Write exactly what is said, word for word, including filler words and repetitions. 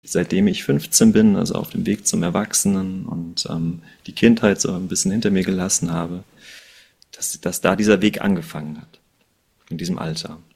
seitdem ich fünfzehn bin, also auf dem Weg zum Erwachsenen und ähm, die Kindheit so ein bisschen hinter mir gelassen habe, dass, dass da dieser Weg angefangen hat, in diesem Alter.